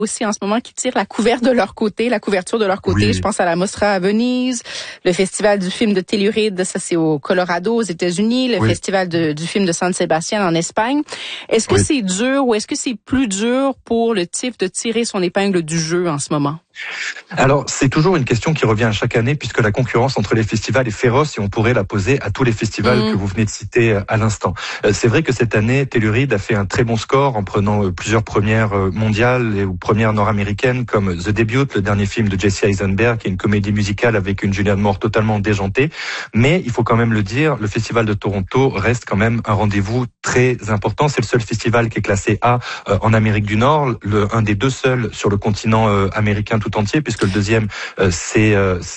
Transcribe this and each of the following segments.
aussi en ce moment qui tirent la couverture de leur côté. Oui. Je pense à la Mostra à Venise, le festival du film de Telluride, ça c'est au Colorado, aux États-Unis, le festival du film de San Sebastián en Espagne. Est-ce que c'est dur ou est-ce que c'est plus dur pour le TIFF de tirer son épingle du jeu en ce moment? Alors, c'est toujours une question qui revient à chaque année puisque la concurrence entre les festivals est féroce et on pourrait la poser à tous les festivals que vous venez de citer à l'instant. C'est vrai que cette année, Telluride a fait un très bon score en prenant plusieurs premières mondiales ou premières nord-américaines comme The Debut, le dernier film de Jesse Eisenberg, qui est une comédie musicale avec une Julianne Moore totalement déjantée. Mais il faut quand même le dire, le Festival de Toronto reste quand même un rendez-vous très important. C'est le seul festival qui est classé A en Amérique du Nord, un des deux seuls sur le continent américain tout entier, puisque le deuxième c'est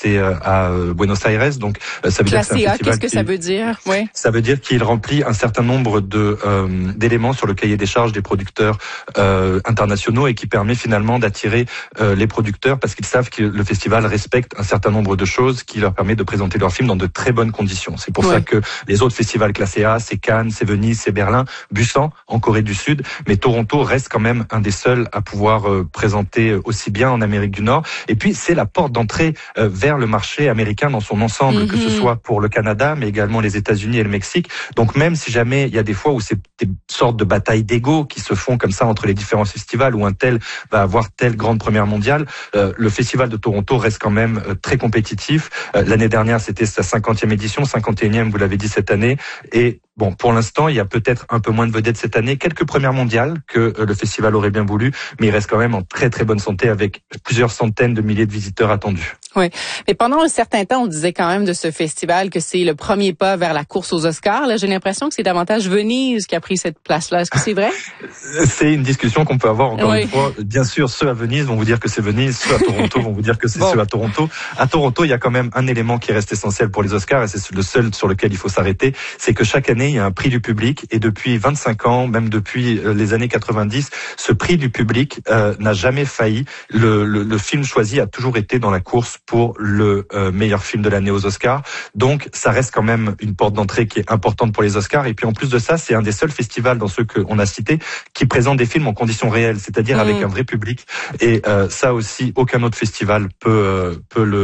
à Buenos Aires. Donc ça veut dire que c'est un festival. Qu'est-ce que ça veut dire? Oui. Ça veut dire qu'il remplit un certain nombre d'éléments sur le cahier des charges des producteurs internationaux et qui permet finalement d'attirer les producteurs parce qu'ils savent que le festival respecte un certain nombre de choses qui leur permet de présenter leurs films dans de très bonnes conditions. C'est pour ça que les autres festivals classés A, c'est Cannes, c'est Venise, c'est Berlin, Busan en Corée du Sud, mais Toronto reste quand même un des seuls à pouvoir présenter aussi bien en Amérique du Nord. Et puis c'est la porte d'entrée vers le marché américain dans son ensemble, que ce soit pour le Canada, mais également les États-Unis et le Mexique. Donc même si jamais il y a des fois où c'est des sortes de batailles d'ego qui se font comme ça entre les différents festivals, où un tel va avoir telle grande première mondiale, le Festival de Toronto reste quand même très compétitif. L'année dernière, c'était sa 50e édition, 51e, vous l'avez dit cette année. Et bon, pour l'instant, il y a peut-être un peu moins de vedettes cette année, quelques premières mondiales que le festival aurait bien voulu, mais il reste quand même en très très bonne santé avec plusieurs centaines de milliers de visiteurs attendus. Oui, mais pendant un certain temps, on disait quand même de ce festival que c'est le premier pas vers la course aux Oscars. Là, j'ai l'impression que c'est davantage Venise qui a pris cette place-là. Est-ce que c'est vrai? C'est une discussion qu'on peut avoir encore une fois. Bien sûr, ceux à Venise vont vous dire que c'est Venise, ceux à Toronto vont vous dire que c'est ceux à Toronto. À Toronto, il y a quand même un élément qui reste essentiel pour les Oscars et c'est le seul sur lequel il faut s'arrêter, c'est que chaque année, il y a un prix du public et depuis 25 ans, même depuis les années 90, ce prix du public n'a jamais failli. Le film choisi a toujours été dans la course pour le meilleur film de l'année aux Oscars. Donc, ça reste quand même une porte d'entrée qui est importante pour les Oscars. Et puis, en plus de ça, c'est un des seuls festivals dans ceux qu'on a cités qui présente des films en conditions réelles, c'est-à-dire avec un vrai public. Et ça aussi, aucun autre festival peut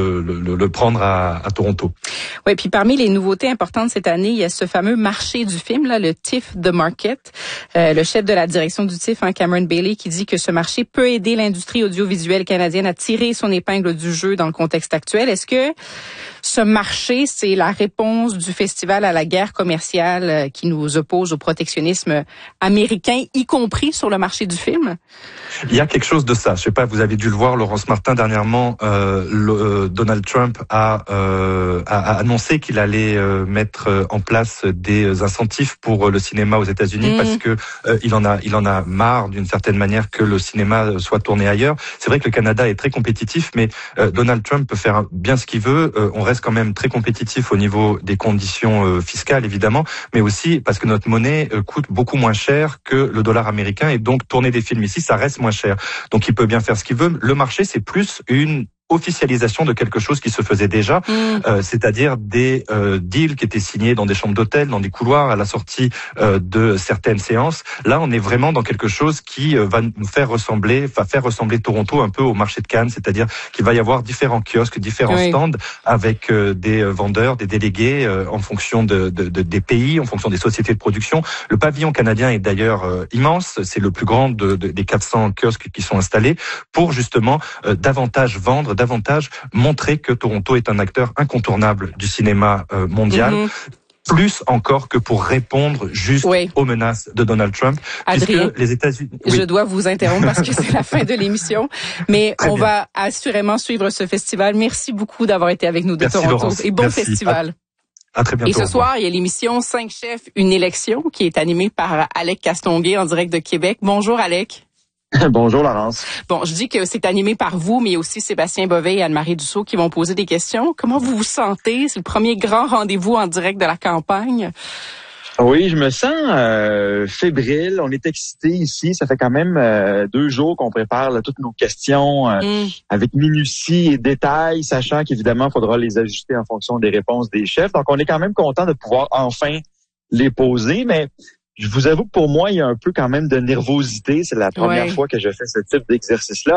le prendre à Toronto. Oui, puis parmi les nouveautés importantes cette année, il y a ce fameux marché du film, là, le TIFF The Market. Le chef de la direction du TIFF, Cameron Bailey, qui dit que ce marché peut aider l'industrie audiovisuelle canadienne à tirer son épingle du jeu dans le contexte actuel. Est-ce que ce marché, c'est la réponse du festival à la guerre commerciale qui nous oppose au protectionnisme américain, y compris sur le marché du film? Il y a quelque chose de ça. Je sais pas, vous avez dû le voir, Laurence Martin, dernièrement, Donald Trump a annoncé qu'il allait mettre en place des incentives pour le cinéma aux États-Unis parce que il en a marre d'une certaine manière que le cinéma soit tourné ailleurs. C'est vrai que le Canada est très compétitif, mais Donald Trump peut faire bien ce qu'il veut. On reste quand même très compétitif au niveau des conditions fiscales, évidemment, mais aussi parce que notre monnaie coûte beaucoup moins cher que le dollar américain et donc tourner des films ici, ça reste moins cher. Donc il peut bien faire ce qu'il veut. Le marché, c'est plus une officialisation de quelque chose qui se faisait déjà, c'est-à-dire des deals qui étaient signés dans des chambres d'hôtel, dans des couloirs, à la sortie de certaines séances. Là, on est vraiment dans quelque chose qui va faire ressembler Toronto un peu au marché de Cannes, c'est-à-dire qu'il va y avoir différents kiosques, différents stands avec des vendeurs, des délégués en fonction des pays, en fonction des sociétés de production. Le pavillon canadien est d'ailleurs immense, c'est le plus grand des 400 kiosques qui sont installés pour justement davantage vendre, davantage montrer que Toronto est un acteur incontournable du cinéma mondial. Plus encore que pour répondre juste aux menaces de Donald Trump. Adrien, puisque les États-Unis... je dois vous interrompre parce que c'est la fin de l'émission, mais on va assurément suivre ce festival. Merci beaucoup d'avoir été avec nous de Toronto. Laurence. Et bon festival. À très bientôt. Et ce soir, il y a l'émission 5 chefs, une élection qui est animée par Alec Castonguay en direct de Québec. Bonjour Alec. Bonjour Laurence. Bon, je dis que c'est animé par vous, mais il y a aussi Sébastien Bovet et Anne-Marie Dussault qui vont poser des questions. Comment vous vous sentez? C'est le premier grand rendez-vous en direct de la campagne. Oui, je me sens fébrile. On est excités ici. Ça fait quand même 2 jours qu'on prépare toutes nos questions avec minutie et détail, sachant qu'évidemment, il faudra les ajuster en fonction des réponses des chefs. Donc, on est quand même content de pouvoir enfin les poser, mais je vous avoue que pour moi, il y a un peu quand même de nervosité. C'est la première fois que je fais ce type d'exercice-là.